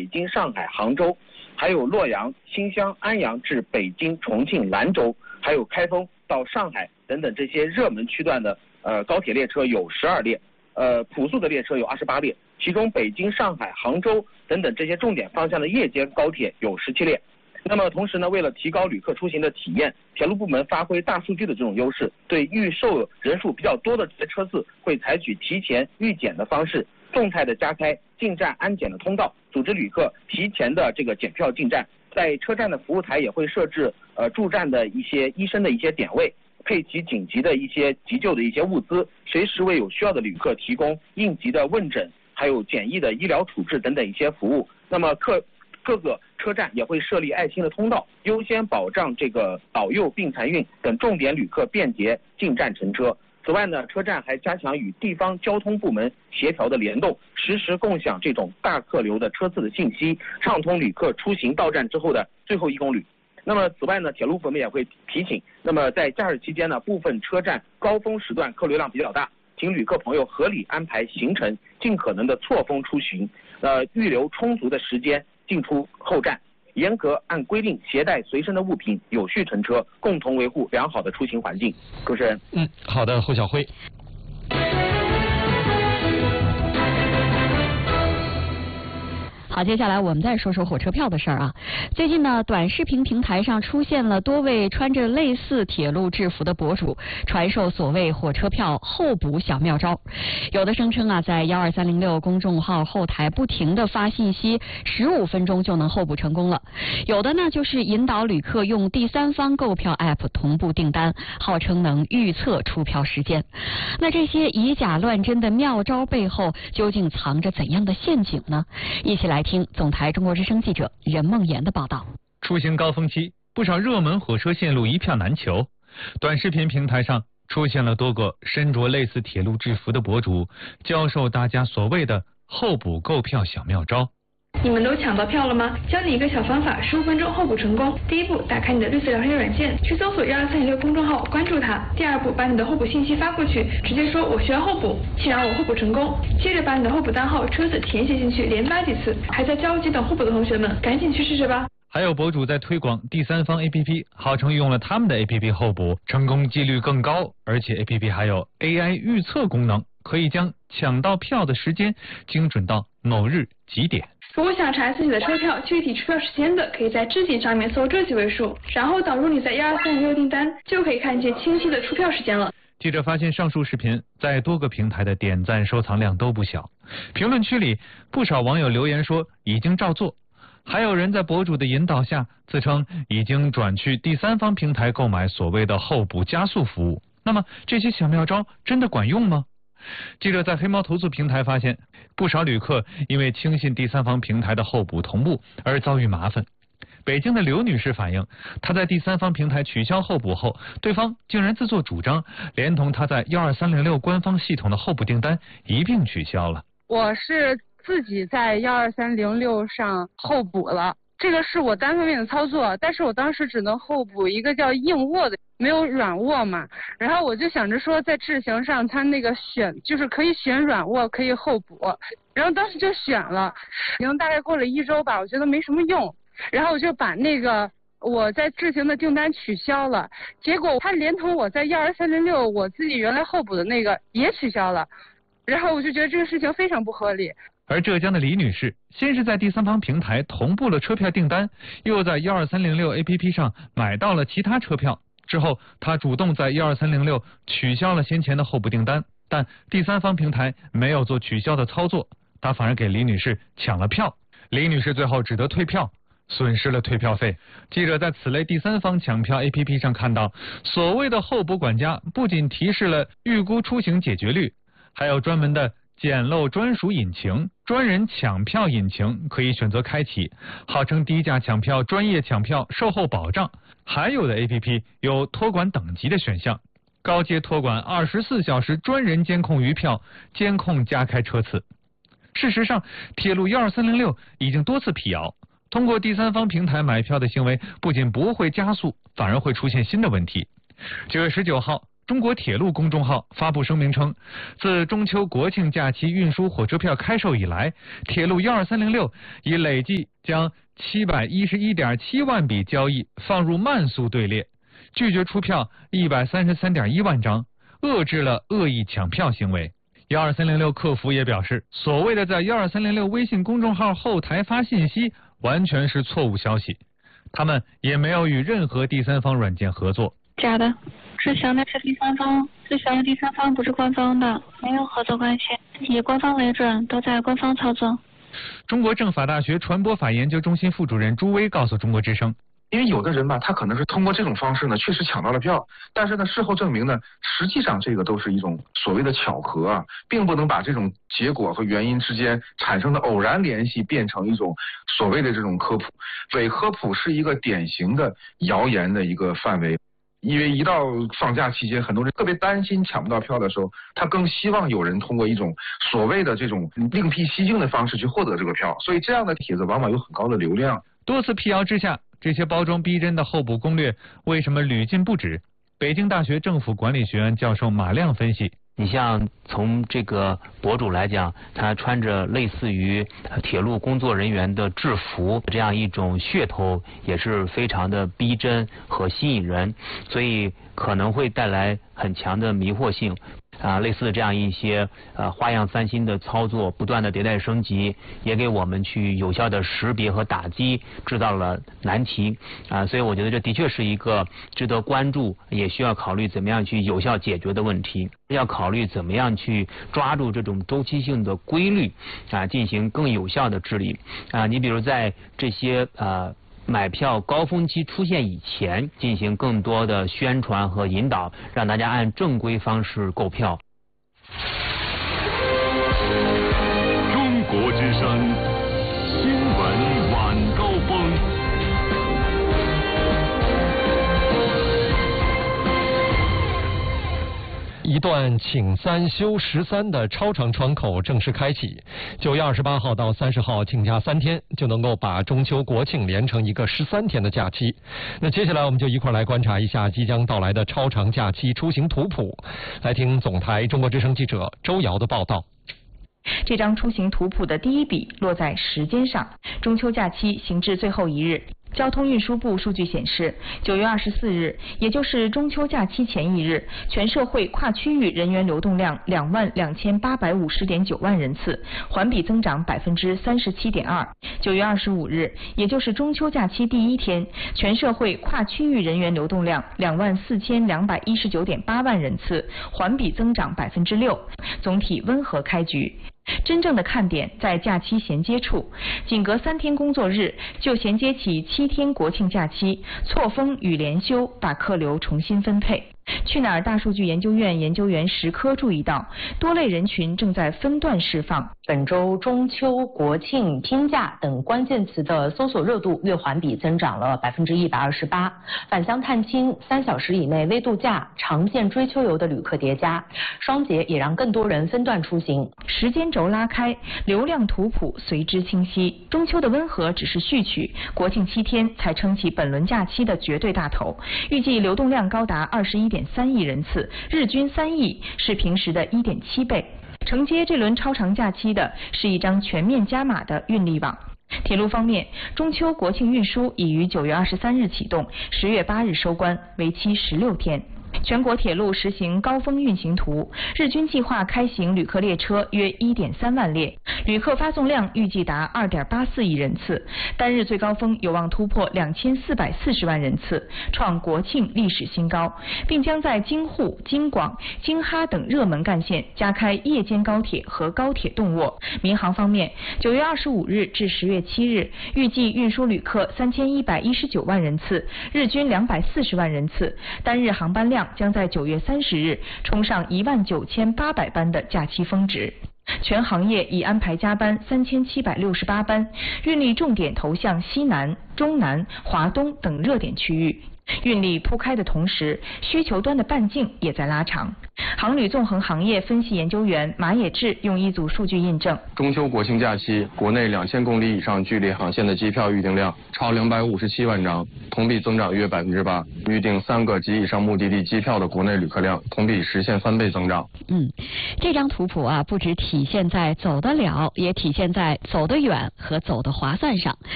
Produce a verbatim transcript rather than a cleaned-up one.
京、上海、杭州，还有洛阳、新乡、安阳至北京、重庆、兰州，还有开封到上海等等这些热门区段的呃高铁列车有十二列，呃普速的列车有二十八列，其中北京、上海、杭州等等这些重点方向的夜间高铁有十七列。那么同时呢，为了提高旅客出行的体验，铁路部门发挥大数据的这种优势，对预售人数比较多的这些车次，会采取提前预检的方式，动态的加开进站安检的通道，组织旅客提前的这个检票进站。在车站的服务台也会设置呃驻站的一些医生的一些点位，配齐紧急的一些急救的一些物资，随时为有需要的旅客提供应急的问诊，还有简易的医疗处置等等一些服务。那么客各个车站也会设立爱心的通道，优先保障这个导幼病残孕等重点旅客便捷进站乘车。此外呢，车站还加强与地方交通部门协调的联动，实时共享这种大客流的车次的信息，畅通旅客出行到站之后的最后一公里。那么此外呢，铁路部门也会提醒，那么在假日期间呢，部分车站高峰时段客流量比较大，请旅客朋友合理安排行程，尽可能的错峰出行，呃，预留充足的时间进出后站，严格按规定携带随身的物品，有序乘车，共同维护良好的出行环境。主持人， 嗯，好的，侯晓辉。 好，接下来我们再说说火车票的事儿啊。最近呢，短视频平台上出现了多位穿着类似铁路制服的博主，传授所谓火车票候补小妙招。有的声称啊，在幺二三零六公众号后台不停的发信息，十五分钟就能候补成功了。有的呢，就是引导旅客用第三方购票 App 同步订单，号称能预测出票时间。那这些以假乱真的妙招背后，究竟藏着怎样的陷阱呢？一起来听总台中国之声记者任梦妍的报道。 出行高峰期，不少热门火车线路一票难求。短视频平台上出现了多个身着类似铁路制服的博主，教授大家所谓的候补购票小妙招。 你们都抢到票了吗？教你一个小方法，十五分钟候补成功。第一步，打开你的绿色聊天软件，去搜索幺二三零六公众号，关注它。第二步，把你的候补信息发过去，直接说我需要候补，请让我候补成功。接着把你的候补单号、车子填写进去，连发几次。还在着急等候补的同学们，赶紧去试试吧。 还有博主在推广第三方 A P P， 号称用了他们的 A P P 候补成功几率更高，而且 A P P 还有 A I 预测功能，可以将抢到票的时间精准到某日几点。 如果想查自己的车票具体出票时间的，可以在置顶上面搜这几位数，然后导入你在幺二三零六订单，就可以看见清晰的出票时间了。 记者发现上述视频在多个平台的点赞收藏量都不小，评论区里不少网友留言说已经照做，还有人在博主的引导下自称已经转去第三方平台购买所谓的候补加速服务。那么这些小妙招真的管用吗？记者在黑猫投诉平台发现，不少旅客因为轻信第三方平台的候补同步而遭遇麻烦。北京的刘女士反映，她在第三方平台取消候补后，对方竟然自作主张，连同她在幺二三零六官方系统的候补订单一并取消了。 我是自己在幺二三零六上候补了，这个是我单方面的操作，但是我当时只能候补一个叫硬卧的，没有软卧嘛。然后我就想着说，在智行上它那个选就是可以选软卧，可以候补，然后当时就选了，已经大概过了一周吧，我觉得没什么用，然后我就把那个我在智行的订单取消了，结果它连同我在幺二三零六我自己原来候补的那个也取消了，然后我就觉得这个事情非常不合理。 而浙江的李女士，先是在第三方平台同步了车票订单，又在幺二三零六 A P P 上买到了其他车票，之后她主动在幺二三零六取消了先前的候补订单，但第三方平台没有做取消的操作，她反而给李女士抢了票，李女士最后只得退票，损失了退票费。记者在此类第三方抢票 A P P 上看到，所谓的候补管家不仅提示了预估出行解决率，还有专门的捡漏专属引擎、专人抢票引擎可以选择开启，号称低价抢票、专业抢票、售后保障。还有的 A P P 有托管等级的选项，高阶托管二十四小时专人监控余票，监控加开车次。事实上，铁路幺二三零六已经多次辟谣，通过第三方平台买票的行为不仅不会加速，反而会出现新的问题。九月十九号， 中国铁路公众号发布声明称，自中秋国庆假期运输火车票开售以来，铁路一二三零六已累计将七百一十一点七万笔交易放入慢速队列，拒绝出票一百三十三点一万张，遏制了恶意抢票行为。一二三零六客服也表示，所谓的在一二三零六微信公众号后台发信息，完全是错误消息，他们也没有与任何第三方软件合作。 假的，志祥的是第三方，志祥的第三方不是官方的，没有合作关系，以官方为准，都在官方操作。 中国政法大学传播法研究中心副主任朱威告诉中国之声， 因为有的人吧，他可能是通过这种方式呢，确实抢到了票，但是呢，事后证明呢，实际上这个都是一种所谓的巧合啊，并不能把这种结果和原因之间产生的偶然联系变成一种所谓的这种科普。伪科普是一个典型的谣言的一个范围。因为一到放假期间，很多人特别担心抢不到票的时候，他更希望有人通过一种所谓的这种另辟蹊径的方式去获得这个票，所以这样的帖子往往有很高的流量。 多次辟谣之下，这些包装逼真的候补攻略为什么屡禁不止？北京大学政府管理学院教授马亮分析， 你像从这个博主来讲，他穿着类似于铁路工作人员的制服，这样一种噱头也是非常的逼真和吸引人，所以可能会带来很强的迷惑性。啊，类似这样一些呃花样翻新的操作，不断的迭代升级，也给我们去有效的识别和打击制造了难题啊，所以我觉得这的确是一个值得关注，也需要考虑怎么样去有效解决的问题。要考虑怎么样去抓住这种周期性的规律啊，进行更有效的治理啊。你比如在这些呃。买票高峰期出现以前，进行更多的宣传和引导，让大家按正规方式购票。 中国之声新闻晚高峰。 一段请三休十三的超长窗口正式开启，九月二十八号到三十号请假三天，就能够把中秋国庆连成一个十三天的假期。那接下来我们就一块来观察一下即将到来的超长假期出行图谱，来听总台中国之声记者周瑶的报道。 这张出行图谱的第一笔落在时间上，中秋假期行至最后一日。交通运输部数据显示，九月二十四日，也就是中秋假期前一日，全社会跨区域人员流动量两万两千八百五十点九万人次，环比增长百分之三十七点二。九月二十五日，也就是中秋假期第一天，全社会跨区域人员流动量两万四千两百一十九点八万人次，环比增长百分之六，总体温和开局。真正的看点在假期衔接处，仅隔三天工作日就衔接起七天国庆假期，错峰与连休把客流重新分配。去哪儿大数据研究院研究员石科注意到，多类人群正在分段释放。 本周中秋、国庆、拼假等关键词的搜索热度月环比增长了百分之一百二十八。返乡探亲、三小时以内微度假、长线追秋游的旅客叠加，双节也让更多人分段出行。 时间轴拉开，流量图谱随之清晰。中秋的温和只是序曲，国庆七天才撑起本轮假期的绝对大头。预计流动量高达二十一点三亿人次，日均三亿，是平时的一点七倍。承接这轮超长假期的是一张全面加码的运力网。铁路方面，中秋国庆运输已于九月二十三日启动，十月八日收官，为期十六天。全国铁路实行高峰运行图，日均计划开行旅客列车约 一点三万列，旅客发送量预计达 二点八四亿人次，单日最高峰有望突破两千四百四十万人次，创国庆历史新高，并将在京沪、京广、京哈等热门干线加开夜间高铁和高铁动卧。民航方面，九月二十五日至十月七日，预计运输旅客三千一百一十九万人次，日均两百四十万人次，单日航班量将在九月三十日冲上一万九千八百班的假期峰值。全行业已安排加班三千七百六十八班，运力重点投向西南、中南、华东等热点区域。 运力铺开的同时，需求端的半径也在拉长。航旅纵横行业分析研究员马野志用一组数据印证： 中秋国庆假期，国内两千公里以上距离航线的机票预订量超两百五十七万张，同比增长约百分之八。预订三个及以上目的地机票的国内旅客量同比实现翻倍增长。 嗯，这张图谱啊，不只体现在走得了，也体现在走得远和走得划算上。